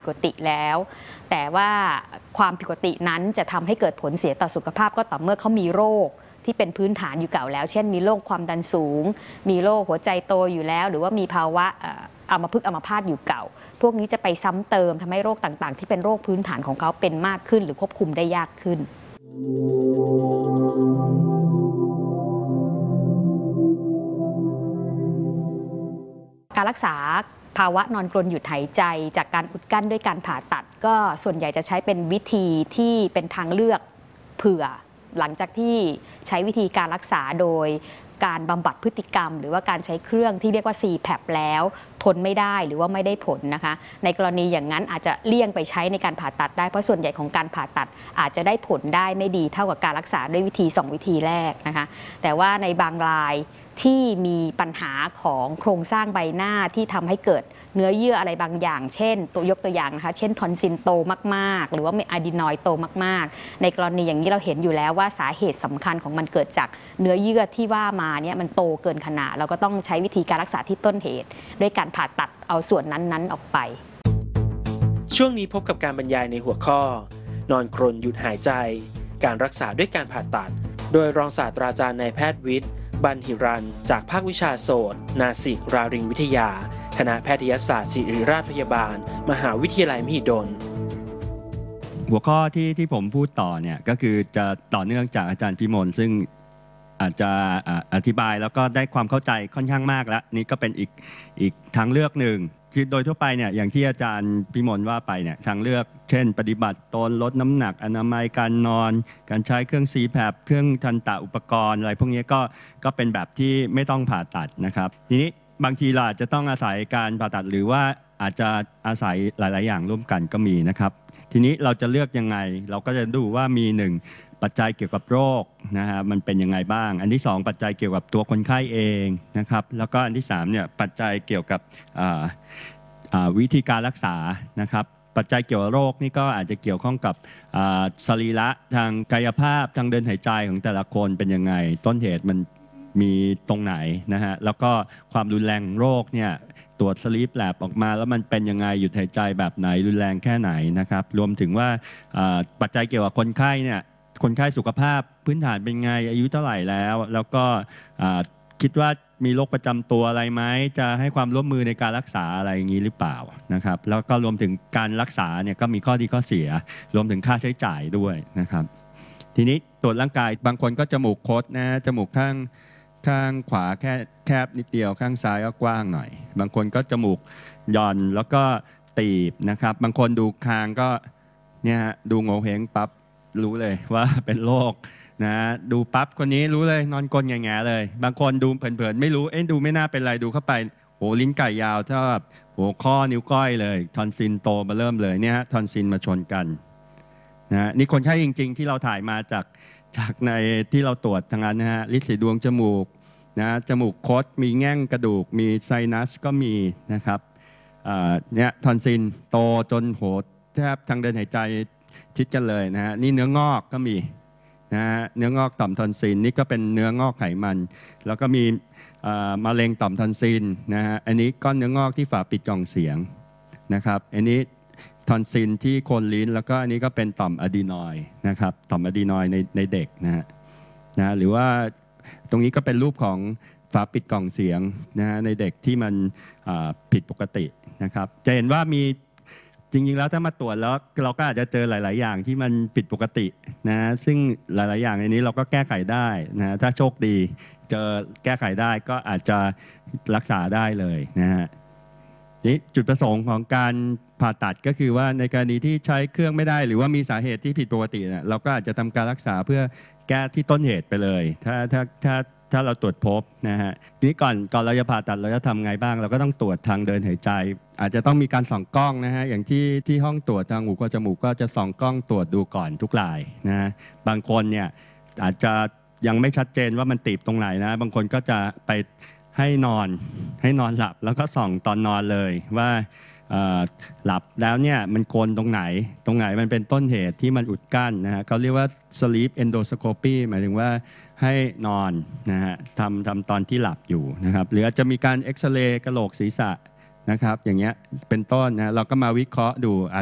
ปกติแล้วแต่ว่าความผิดปกตินั้นจะทำให้เกิดผลเสียต่อสุขภาพก็ต่อเมื่อเขามีโรคที่เป็นพื้นฐานอยู่เก่าแล้วเช่นมีโรคความดันสูงมีโรคหัวใจโตอยู่แล้วหรือว่ามีภาวะอัมพฤกษ์อัมพาตอยู่เก่าพวกนี้จะไปซ้ำเติมทำให้โรคต่างๆที่เป็นโรคพื้นฐานของเขาเป็นมากขึ้นหรือควบคุมได้ยากขึ้นการรักษาภาวะนอนกรนหยุดหายใจจากการอุดกั้นด้วยการผ่าตัดก็ส่วนใหญ่จะใช้เป็นวิธีที่เป็นทางเลือกเผื่อหลังจากที่ใช้วิธีการรักษาโดยการบำบัดพฤติกรรมหรือว่าการใช้เครื่องที่เรียกว่า CPAP แล้วทนไม่ได้หรือว่าไม่ได้ผลนะคะในกรณีอย่างนั้นอาจจะเลี่ยงไปใช้ในการผ่าตัดได้เพราะส่วนใหญ่ของการผ่าตัดอาจจะได้ผลได้ไม่ดีเท่ากับการรักษาด้วยวิธี2วิธีแรกนะคะแต่ว่าในบางรายที่มีปัญหาของโครงสร้างใบหน้าที่ทำให้เกิดเนื้อเยื่ออะไรบางอย่างเช่นยกตัวอย่างนะคะเช่นทอนซิลโตมากๆหรือว่าอะดีนอยด์โตมากๆในกรณีอย่างนี้เราเห็นอยู่แล้วว่าสาเหตุสำคัญของมันเกิดจากเนื้อเยื่อที่ว่ามาเนี่ยมันโตเกินขนาดเราก็ต้องใช้วิธีการรักษาที่ต้นเหตุด้วยการผ่าตัดเอาส่วนนั้นๆออกไปช่วงนี้พบกับการบรรยายในหัวข้อนอนกรนหยุดหายใจการรักษาด้วยการผ่าตัดโดยรองศาสตราจารย์นายแพทย์วิทย์บันหิรันจากภาควิชาโสตนาสิกราริงวิทยาคณะแพทยศาสตร์ศิริราชพยาบาลมหาวิทยาลัยมหิดลหัวข้อที่ผมพูดต่อเนี่ยก็คือจะต่อเนื่องจากอาจารย์พิมลซึ่งอาจจะอธิบายแล้วก็ได้ความเข้าใจค่อนข้างมากแล้วนี่ก็เป็นอีกทางเลือกหนึ่งคือโดยทั่วไปเนี่ยอย่างที่อาจารย์พิมลว่าไปเนี่ยทางเลือกเช่นปฏิบัติตนลดน้ำหนักอนามัยการนอนการใช้เครื่อง CPAP เครื่องทันตะอุปกรณ์อะไรพวกนี้ก็เป็นแบบที่ไม่ต้องผ่าตัดนะครับทีนี้บางทีเราอาจจะต้องอาศัยการผ่าตัดหรือว่าอาจจะอาศัยหลายๆอย่างร่วมกันก็มีนะครับทีนี้เราจะเลือกยังไงเราก็จะดูว่ามี1ปัจจัยเกี่ยวกับโรคนะฮะมันเป็นยังไงบ้างอันที่2ปัจจัยเกี่ยวกับตัวคนไข้เองนะครับแล้วก็อันที่3เนี่ยปัจจัยเกี่ยวกับวิธีการรักษานะครับปัจจัยเกี่ยวกับโรคนี่ก็อาจจะเกี่ยวข้องกับสรีระทางกายภาพทางเดินหายใจของแต่ละคนเป็นยังไงต้นเหตุมันมีตรงไหนนะฮะแล้วก็ความรุนแรงโรคเนี่ยตรวจสลีปแลบออกมาแล้วมันเป็นยังไงหยุดหายใจแบบไหนรุนแรงแค่ไหนนะครับรวมถึงว่าปัจจัยเกี่ยวกับคนไข้เนี่ยคนไข้สุขภาพพื้นฐานเป็นไงอายุเท่าไหร่แล้วก็คิดว่ามีโรคประจำตัวอะไรไหมจะให้ความร่วมมือในการรักษาอะไรอย่างนี้หรือเปล่านะครับแล้วก็รวมถึงการรักษาเนี่ยก็มีข้อดีข้อเสียรวมถึงค่าใช้จ่ายด้วยนะครับทีนี้ตรวจร่างกายบางคนก็จมูกคดนะจมูกข้างขวาแคบนิดเดียวข้างซ้ายก็กว้างหน่อยบางคนก็จมูกหย่อนแล้วก็ตีบนะครับบางคนดูคางก็เนี่ยดูโงเห้งปั๊บรู้เลยว่าเป็นโรคนะดูปั๊บคนนี้รู้เลยนอนกรนแง่ๆเลยบางคนดูเผินๆไม่รู้ดูไม่น่าเป็นไรดูเข้าไปโหลิ้นไก่ยาวเท่ากับหัวข้อนิ้วก้อยเลยทอนซิลโตมาเริ่มเลยเนี่ยทอนซิลมาชนกันนะนี่คนไข้จริงๆที่เราถ่ายมาจากในที่เราตรวจทางนั้นนะฮะลิ้นสีดวงจมูกนะจมูกคดมีแง่งกระดูกมีไซนัสก็มีนะครับเนี่ยทอนซิลโตจนโหแทบทางเดินหายใจชิดกันเลยนะฮะนี่เนื้องอกก็มีนะเนื้องอกต่อมทอนซิลนี่ก็เป็นเนื้องอกไขมันแล้วก็มีมะเร็งต่อมทอนซิลนะฮะอันนี้ก้อนเนื้องอกที่ฝาปิดกล่องเสียงนะครับอันนี้ทอนซิลที่โคนลิ้นแล้วก็อันนี้ก็เป็นต่อมอะดีนอยด์นะครับต่อมอะดีนอยด์ในเด็กนะหรือว่าตรงนี้ก็เป็นรูปของฝาปิดกล่องเสียงนะในเด็กที่มันผิดปกตินะครับจะเห็นว่ามีจริงๆแล้วถ้ามาตรวจแล้วเราก็อาจจะเจอหลายๆอย่างที่มันผิดปกตินะซึ่งหลายๆอย่างในนี้เราก็แก้ไขได้นะถ้าโชคดีเจอแก้ไขได้ก็อาจจะรักษาได้เลยนะฮะนี่จุดประสงค์ของการผ่าตัดก็คือว่าในกรณีที่ใช้เครื่องไม่ได้หรือว่ามีสาเหตุที่ผิดปกติเนี่ยเราก็อาจจะทำการรักษาเพื่อแก้ที่ต้นเหตุไปเลยถ้าเราตรวจพบนะฮะทีนี้ก่อนเราจะผ่าตัดเราจะทำไงบ้างเราก็ต้องตรวจทางเดินหายใจอาจจะต้องมีการส่องกล้องนะฮะอย่างที่ห้องตรวจทางหูคอจมูกก็จะส่องกล้องตรวจดูก่อนทุกรายนะฮะบางคนเนี่ยอาจจะยังไม่ชัดเจนว่ามันตีบตรงไหนนะบางคนก็จะไปให้นอนหลับแล้วก็ส่องตอนนอนเลยว่าหลับแล้วเนี่ยมันโกนตรงไหนมันเป็นต้นเหตุที่มันอุดกั้นนะฮะเขาเรียกว่า sleep endoscopy หมายถึงว่าให้นอนนะฮะทำตอนที่หลับอยู่นะครับหรืออาจจะมีการเอ็กซเรย์กะโหลกศีรษะนะครับอย่างเงี้ยเป็นต้นนะเราก็มาวิเคราะห์ดู